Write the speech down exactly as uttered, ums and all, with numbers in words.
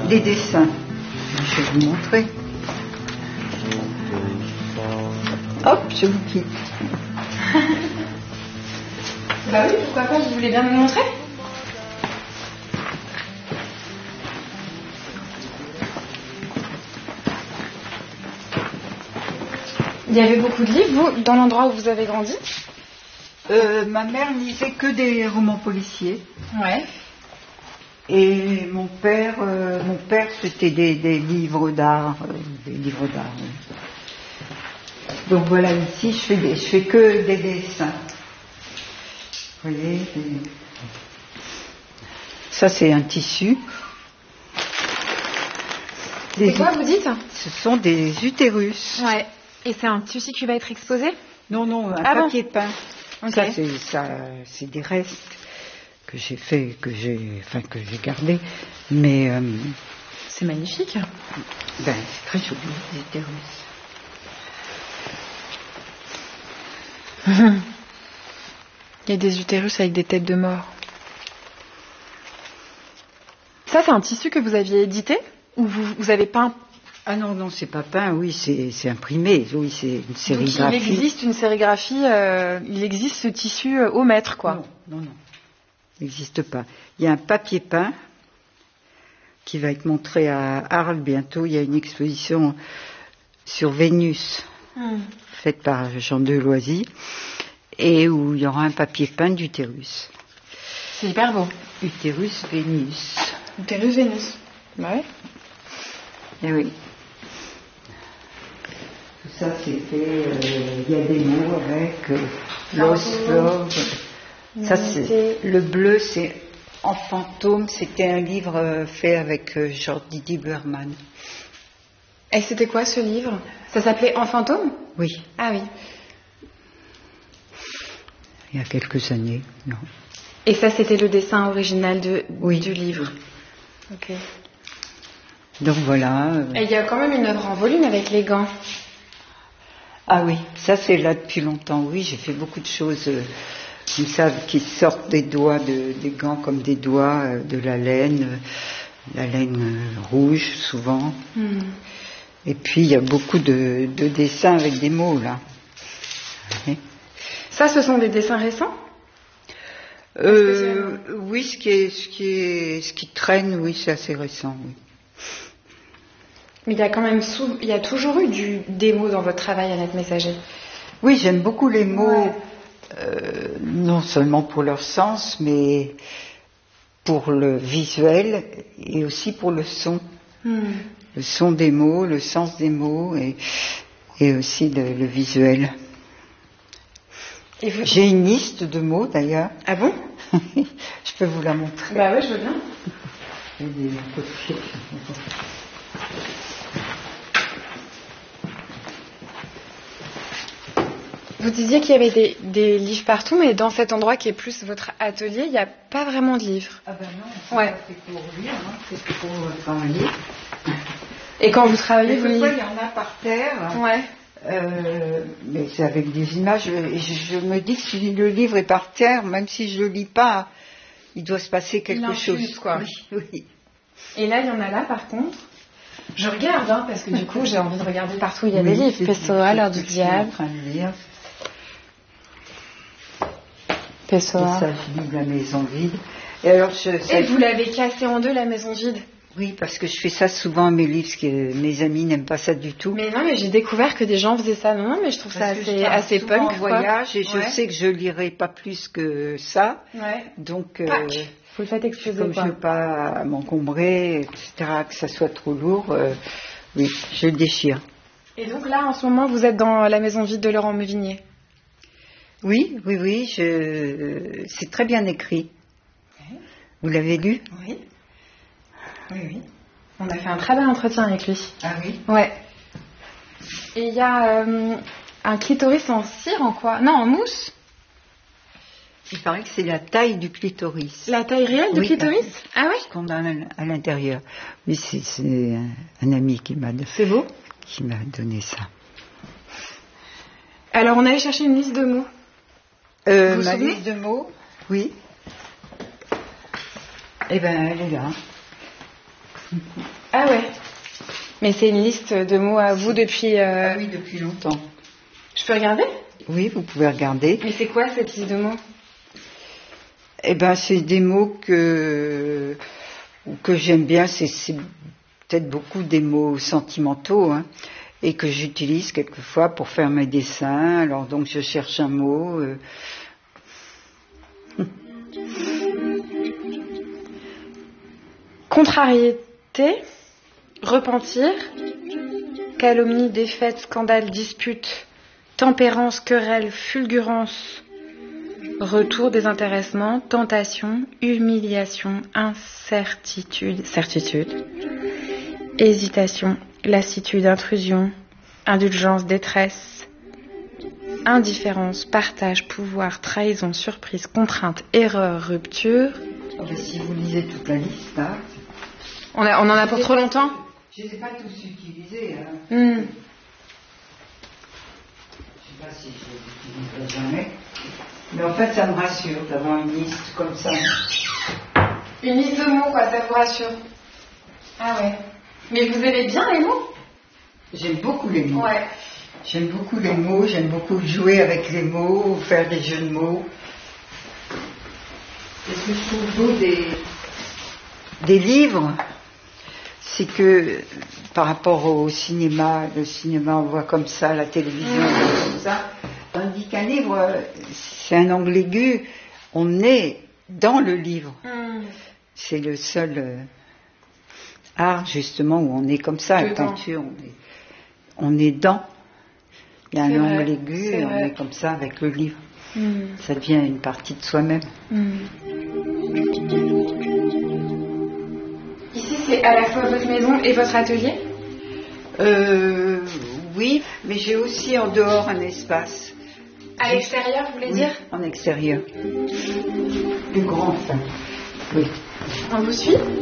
des dessins. Je vais vous montrer. Hop, je vous quitte. Bah oui, pourquoi pas, vous voulez bien me montrer? Il y avait beaucoup de livres, vous, dans l'endroit où vous avez grandi? euh, Ma mère lisait que des romans policiers. Ouais. Et mon père, euh, mon père c'était des, des livres d'art, euh, des livres d'art. Oui. Donc voilà, ici je fais, des, je fais que des dessins. Vous voyez, des... ça c'est un tissu. C'est quoi vous dites? Ce sont des utérus. Ouais. Et c'est un tissu qui va être exposé? Non, non, un ah papier bon peint. Okay. Ça c'est ça, c'est des restes que j'ai fait, que j'ai, enfin que j'ai gardé. Mais euh, c'est magnifique. Ben c'est très joli, les utérus. Il y a des utérus avec des têtes de mort. Ça, c'est un tissu que vous aviez édité? Ou vous, vous avez peint? Ah non, non, c'est pas peint, oui, c'est, c'est imprimé, oui, c'est une sérigraphie. Donc il existe une sérigraphie, euh, il existe ce tissu euh, au mètre, quoi. Non, non, non, il n'existe pas. Il y a un papier peint qui va être montré à Arles bientôt. Il y a une exposition sur Vénus, hmm. faite par Jean Deloisy, et où il y aura un papier peint d'utérus. C'est hyper beau. Utérus Vénus. Utérus Vénus. Bah oui. Eh oui. Tout ça c'est fait, euh, il y a des mots avec euh, l'os, flore. Ça c'est, le bleu c'est En fantôme, c'était un livre euh, fait avec euh, Jordi Lieberman. Et c'était quoi ce livre? Ça s'appelait En fantôme? Oui. Ah oui. Il y a quelques années, non. Et ça c'était le dessin original de, oui. du livre. Ok. Donc voilà. Euh... Et il y a quand même une œuvre en volume avec les gants. Ah oui, ça c'est là depuis longtemps. Oui, j'ai fait beaucoup de choses euh, comme ça qui sortent des doigts, de, des gants comme des doigts, euh, de la laine, euh, la laine euh, rouge souvent. Mm. Et puis il y a beaucoup de, de dessins avec des mots là. Oui. Ça, ce sont des dessins récents? euh, Oui, ce qui est, ce qui est, ce qui traîne, oui, c'est assez récent, oui. Mais il y a quand même sou... il y a toujours eu du... des mots dans votre travail, Annette Messager. Oui, j'aime beaucoup les mots, ouais. euh, non seulement pour leur sens, mais pour le visuel et aussi pour le son. Hmm. Le son des mots, le sens des mots et, et aussi le, le visuel. Et vous... J'ai une liste de mots d'ailleurs. Ah bon? Je peux vous la montrer. Bah oui, je veux bien. Vous disiez qu'il y avait des, des livres partout, mais dans cet endroit qui est plus votre atelier, il n'y a pas vraiment de livres. Ah ben non, ouais. C'est pour lire, hein, c'est pour travailler. Et quand vous travaillez, vous lisez? Il y en a par terre. Ouais. Euh, mais c'est avec des images. Et je, je me dis que si le livre est par terre, même si je le lis pas, il doit se passer quelque il chose. Infuse, quoi. Oui, oui. Et là, il y en a là, par contre. Je regarde, hein, parce que du coup, j'ai envie de regarder partout. Il y a oui, des livres. Pessoa, l'heure du diable. Je suis en train de lire. Pessoa. Et ça, je lis La maison vide. Et alors, je. Et vous l'avez cassé en deux, La maison vide? Oui, parce que je fais ça souvent à mes livres, parce que mes amis n'aiment pas ça du tout. Mais non, mais j'ai découvert que des gens faisaient ça. Non, non, mais je trouve parce ça assez, assez souvent punk. En voyage, et ouais. je sais que je lirai pas plus que ça. Ouais. Donc, euh, vous le faites exploser, comme quoi. je ne veux pas m'encombrer, et cetera, que ça soit trop lourd, euh, oui, je le déchire. Et donc là, en ce moment, vous êtes dans La maison vide de Laurent Meuvigné? Oui, oui, oui, je... c'est très bien écrit. Okay. Vous l'avez lu? Oui. Oui, oui. On a fait un très bel entretien avec lui. Ah oui? Ouais. Et il y a euh, un clitoris en cire, en quoi? Non, en mousse? Il paraît que c'est la taille du clitoris. La taille réelle du oui, clitoris? Ah oui? Ce qu'on a à l'intérieur. Oui, c'est, c'est un ami qui m'a, c'est beau? Qui m'a donné ça. Alors, on allait chercher une liste de mots. Euh, vous vous ma souvenez? liste de mots? Oui. Eh bien, elle est là. Ah ouais. Mais c'est une liste de mots à vous depuis... Euh... Ah oui, depuis longtemps. Je peux regarder ? Oui, vous pouvez regarder. Mais c'est quoi cette liste de mots ? Eh ben, c'est des mots que, que j'aime bien. C'est, c'est peut-être beaucoup des mots sentimentaux, hein, et que j'utilise quelquefois pour faire mes dessins. Alors donc, je cherche un mot... Euh... Contrariété, repentir, calomnie, défaite, scandale, dispute, tempérance, querelle, fulgurance, retour, désintéressement, tentation, humiliation, incertitude, certitude, hésitation, lassitude, intrusion, indulgence, détresse, indifférence, partage, pouvoir, trahison, surprise, contrainte, erreur, rupture. Oh ben, si vous lisez toute la liste, là... On, a, on en a pour trop longtemps ? Je ne les ai pas tous utilisés. Hein. Mm. Je ne sais pas si je les utiliserai jamais. Mais en fait, ça me rassure d'avoir une liste comme ça. Une liste de mots, quoi, ça vous rassure. Ah ouais. Mais vous aimez bien les mots ? J'aime beaucoup les mots. Ouais. J'aime beaucoup les mots, j'aime beaucoup jouer avec les mots, faire des jeux de mots. Et ce que je trouve beau des, des livres, c'est que par rapport au cinéma, le cinéma on voit comme ça, la télévision on voit comme ça, tandis qu'un livre, c'est un angle aigu, on est dans le livre. Mm. C'est le seul euh, art justement où on est comme ça, la peinture, on est, on est dans. Il y a un angle aigu et on est comme ça avec le livre. Mm. Ça devient une partie de soi-même. Mm. Ici, c'est à la fois votre maison et votre atelier ? euh, Oui, mais j'ai aussi en dehors un espace. À l'extérieur, vous voulez oui, dire ? En extérieur. Plus grand, enfin. Oui. On vous suit ?